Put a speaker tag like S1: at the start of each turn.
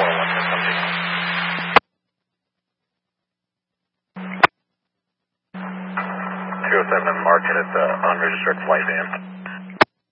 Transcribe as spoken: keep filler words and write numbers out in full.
S1: four one six one zero. two oh seven, mark it at the unregistered flight van.